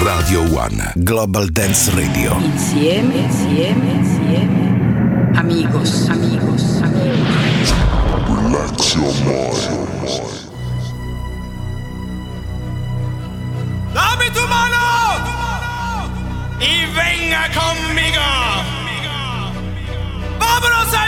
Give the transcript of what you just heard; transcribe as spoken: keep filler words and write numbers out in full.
Radio One Global Dance Radio. Insieme, insieme, insieme. Amigos, amigos, amigos. Relax your mind. Dame tu mano y venga conmigo. Vámonos a